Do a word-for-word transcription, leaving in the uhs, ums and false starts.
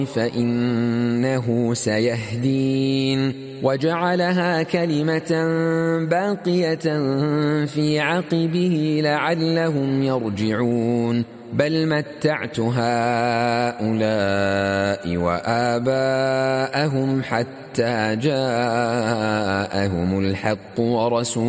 فإنه سيهدين وجعلها كلمة باقية في عقبه لعلهم يرجعون بل متعت هؤلاء وآباءهم حتى جاءهم الحق ورسول